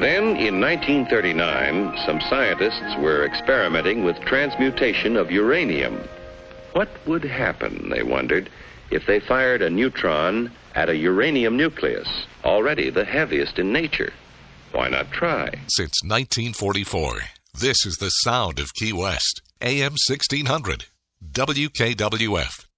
Then, in 1939, some scientists were experimenting with transmutation of uranium. What would happen, they wondered, if they fired a neutron at a uranium nucleus, already the heaviest in nature? Why not try? Since 1944, this is the sound of Key West. AM 1600, WKWF.